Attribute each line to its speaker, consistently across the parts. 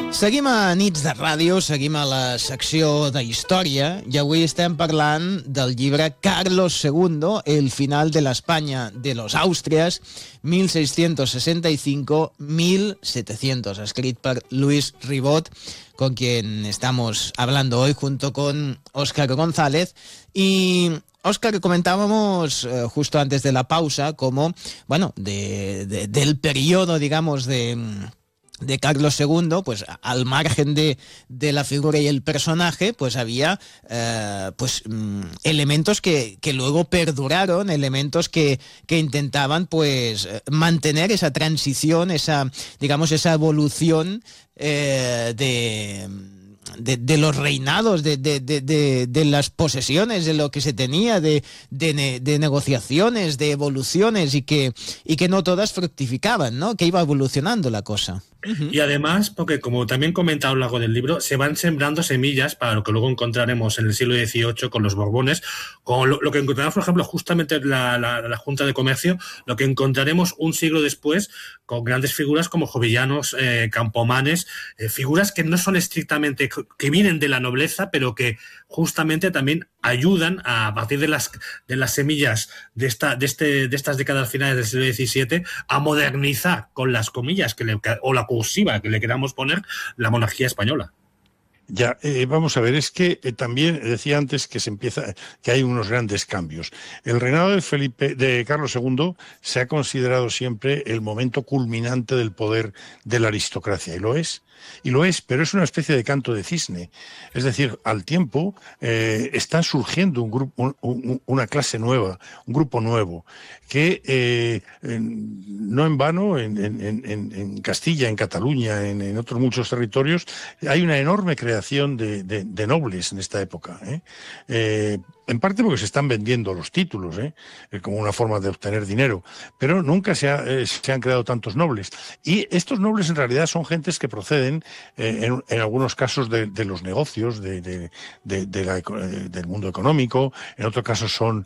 Speaker 1: Seguim a Nits de Ràdio, seguim a la secció de història i avui estem parlant del llibre Carlos II, el final de la España de los Austrias, 1665-1700, escrit per Luis Ribot, con quien estamos hablando hoy junto con Óscar González. Y Óscar, comentábamos justo antes de la pausa como, bueno, del periodo, digamos, de Carlos II, pues al margen de la figura y el personaje, pues había elementos que luego perduraron, elementos que intentaban pues mantener esa transición, esa evolución de los reinados, de las posesiones, de lo que se tenía, de negociaciones, de evoluciones y que no todas fructificaban, ¿no? Que iba evolucionando la cosa.
Speaker 2: Y además, porque como también comentado a lo largo del libro, se van sembrando semillas para lo que luego encontraremos en el siglo XVIII con los Borbones, con lo que encontraremos, por ejemplo, justamente en la Junta de Comercio, lo que encontraremos un siglo después con grandes figuras como Jovellanos, Campomanes, figuras que no son estrictamente, que vienen de la nobleza, pero que justamente también ayudan a partir de las semillas de estas décadas finales del siglo XVII a modernizar, con las comillas o la cursiva que le queramos poner, la monarquía española.
Speaker 3: Ya, vamos a ver, es que también decía antes que que hay unos grandes cambios. El reinado de Carlos II se ha considerado siempre el momento culminante del poder de la aristocracia, y lo es, pero es una especie de canto de cisne. Es decir, al tiempo está surgiendo una clase nueva, un grupo nuevo, que no en vano en Castilla, en Cataluña, en otros muchos territorios, hay una enorme creación de nobles en esta época. En parte porque se están vendiendo los títulos, como una forma de obtener dinero, pero nunca se han creado tantos nobles. Y estos nobles en realidad son gentes que proceden, en algunos casos, de los negocios, del mundo económico, en otros casos son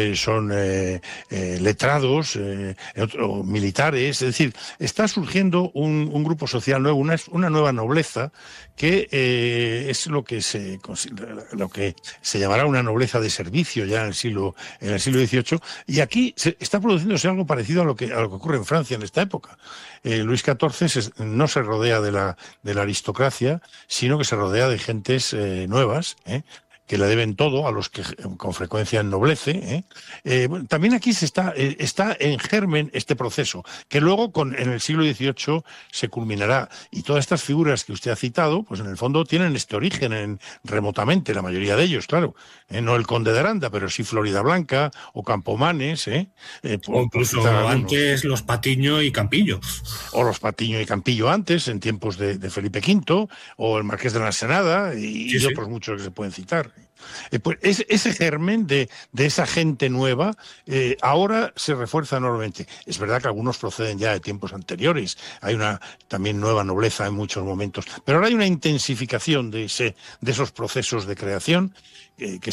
Speaker 3: letrados, militares. Es decir, está surgiendo un grupo social nuevo, una nueva nobleza que es lo que se llamará una nobleza de servicio ya en el siglo XVIII, y aquí está produciéndose algo parecido a lo que ocurre en Francia en esta época. Luis XIV no se rodea de la aristocracia, sino que se rodea de gentes nuevas, que le deben todo a los que con frecuencia ennoblece. Bueno, también aquí está en germen este proceso, que luego en el siglo XVIII se culminará. Y todas estas figuras que usted ha citado, pues en el fondo tienen este origen remotamente, la mayoría de ellos, claro. No el conde de Aranda, pero sí Floridablanca o Campomanes.
Speaker 2: O incluso antes los Patiño y Campillo.
Speaker 3: O los Patiño y Campillo antes, en tiempos de Felipe V, o el Marqués de la Ensenada, y otros muchos que se pueden citar. Pues ese germen de esa gente nueva ahora se refuerza enormemente. Es verdad que algunos proceden ya de tiempos anteriores, hay una también nueva nobleza en muchos momentos, pero ahora hay una intensificación de esos procesos de creación que